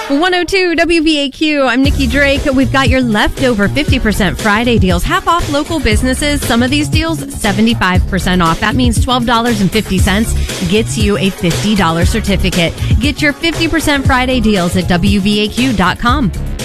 102 WVAQ. I'm Nikki Drake. We've got your leftover 50% Friday deals. Half off local businesses. Some of these deals, 75% off. That means $12.50 gets you a $50 certificate. Get your 50% Friday deals at WVAQ.com.